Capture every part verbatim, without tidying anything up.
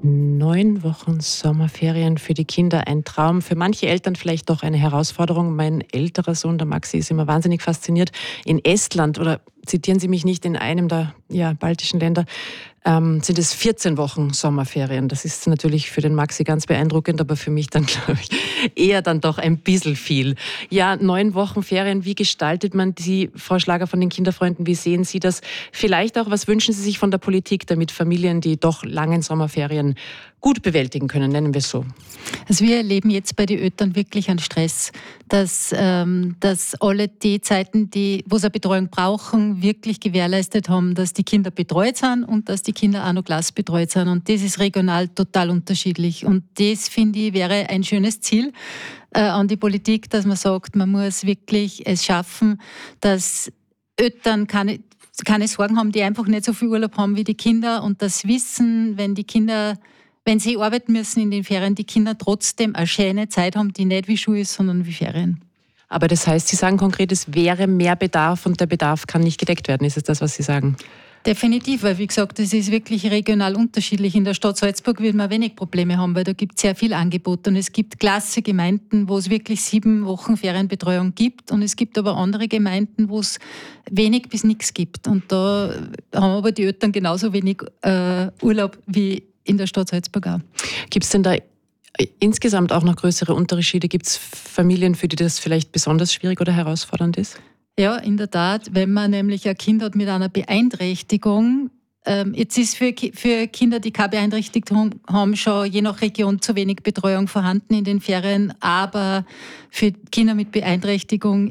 Neun Wochen Sommerferien für die Kinder, ein Traum. Für manche Eltern vielleicht doch eine Herausforderung. Mein älterer Sohn, der Maxi, ist immer wahnsinnig fasziniert. In Estland, oder zitieren Sie mich nicht, in einem der ja, baltischen Länder, ähm, sind es vierzehn Wochen Sommerferien. Das ist natürlich für den Maxi ganz beeindruckend, aber für mich dann, glaube ich, eher dann doch ein bisschen viel. Ja, neun Wochen Ferien, wie gestaltet man die, Frau Schlager von den Kinderfreunden, wie sehen Sie das? Vielleicht auch, was wünschen Sie sich von der Politik, damit Familien die doch langen Sommerferien gut bewältigen können, nennen wir es so? Also wir erleben jetzt bei den Eltern wirklich einen Stress, dass, ähm, dass alle die Zeiten, die, wo sie eine Betreuung brauchen, wirklich gewährleistet haben, dass die Kinder betreut sind und dass die Kinder auch noch klassbetreut sind. Und das ist regional total unterschiedlich. Und das, finde ich, wäre ein schönes Ziel äh, an die Politik, dass man sagt, man muss wirklich es schaffen, dass Eltern keine, keine Sorgen haben, die einfach nicht so viel Urlaub haben wie die Kinder und das Wissen, wenn die Kinder wenn sie arbeiten müssen in den Ferien, die Kinder trotzdem eine schöne Zeit haben, die nicht wie Schule ist, sondern wie Ferien. Aber das heißt, Sie sagen konkret, es wäre mehr Bedarf und der Bedarf kann nicht gedeckt werden. Ist es das, was Sie sagen? Definitiv, weil wie gesagt, es ist wirklich regional unterschiedlich. In der Stadt Salzburg wird man wenig Probleme haben, weil da gibt es sehr viel Angebot und es gibt klasse Gemeinden, wo es wirklich sieben Wochen Ferienbetreuung gibt und es gibt aber andere Gemeinden, wo es wenig bis nichts gibt. Und da haben aber die Eltern genauso wenig äh, Urlaub wie in der Stadt Salzburg auch. Gibt es denn da insgesamt auch noch größere Unterschiede? Gibt es Familien, für die das vielleicht besonders schwierig oder herausfordernd ist? Ja, in der Tat. Wenn man nämlich ein Kind hat mit einer Beeinträchtigung, ähm, jetzt ist für, für Kinder, die keine Beeinträchtigung haben, schon je nach Region zu wenig Betreuung vorhanden in den Ferien, aber für Kinder mit Beeinträchtigung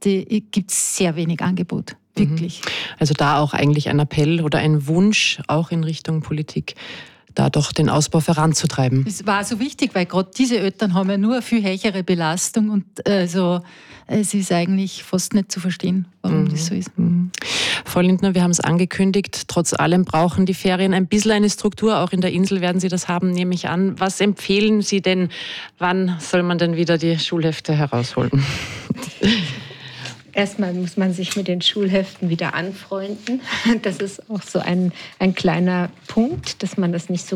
gibt es sehr wenig Angebot. Wirklich. Also da auch eigentlich ein Appell oder ein Wunsch, auch in Richtung Politik, da doch den Ausbau voranzutreiben. Das war so wichtig, weil gerade diese Eltern haben ja nur eine viel höhere Belastung und also, es ist eigentlich fast nicht zu verstehen, warum mhm. das so ist. Mhm. Frau Lindner, wir haben es angekündigt, trotz allem brauchen die Ferien ein bisschen eine Struktur, auch in der Insel werden Sie das haben, nehme ich an. Was empfehlen Sie denn, wann soll man denn wieder die Schulhefte herausholen? Erstmal muss man sich mit den Schulheften wieder anfreunden. Das ist auch so ein, ein kleiner Punkt, dass man das nicht so